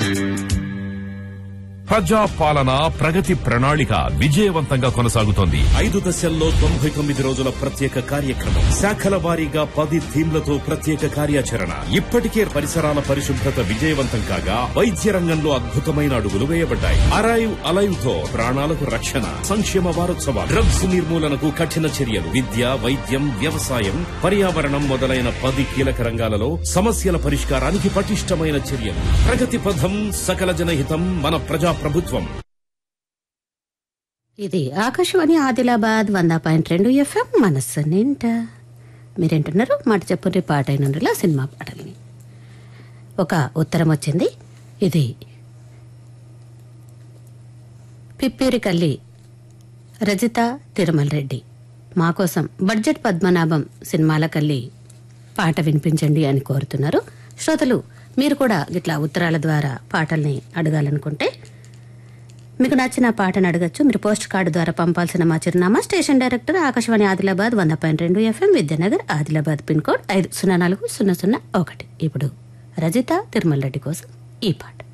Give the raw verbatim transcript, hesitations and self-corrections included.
ప్రజా పాలన ప్రగతి ప్రణాళిక విజయవంతంగా కొనసాగుతోంది. ఐదు దశల్లో తొంభై తొమ్మిది రోజుల ప్రత్యేక కార్యక్రమం, శాఖల వారీగా పది థీమ్లతో ప్రత్యేక కార్యాచరణ. ఇప్పటికే పరిసరాల పరిశుభ్రత విజయవంతం కాగా వైద్య రంగంలో అద్భుతమైన అడుగులు వేయబడ్డాయి. అరైవ్ అలైవ్ తో ప్రాణాలకు రక్షణ. సంక్షేమ వారోత్సవాలు, డ్రగ్స్ నిర్మూలనకు కఠిన చర్యలు, విద్య, వైద్యం, వ్యవసాయం, పర్యావరణం మొదలైన పది కీలక రంగాలలో సమస్యల పరిష్కారానికి పటిష్టమైన చర్యలు. ప్రగతి పథం, సకల జనహితం, మన ప్రజా ప్రభుత్వం. ఇది ఆకాశవాణి ఆదిలాబాద్ వంద పాయింట్ రెండు ఎఫ్ఎం మనస్సు నింట. మీరేంటున్నారు? మాట చెప్పుర్రి పాట అయినందులో సినిమా పాటల్ని. ఒక ఉత్తరం వచ్చింది. ఇది పిప్పేరికల్లి రజిత తిరుమల రెడ్డి. మా కోసం బడ్జెట్ పద్మనాభం సినిమాలకల్లి పాట వినిపించండి అని కోరుతున్నారు. శ్రోతలు మీరు కూడా ఇట్లా ఉత్తరాల ద్వారా పాటల్ని అడగాలనుకుంటే మీకు నచ్చిన పాటను అడగచ్చు. మీరు పోస్ట్ కార్డు ద్వారా పంపాల్సిన మా చిరునామా స్టేషన్ డైరెక్టర్ ఆకాశవాణి ఆదిలాబాద్ వంద పాయింట్ రెండు FM Vidyanagar Adilabad pin code ఐదు సున్నా నాలుగు సున్నా సున్నా ఒకటి. ఇప్పుడు రజిత తిరుమల రెడ్డి కోసం ఈ పాట.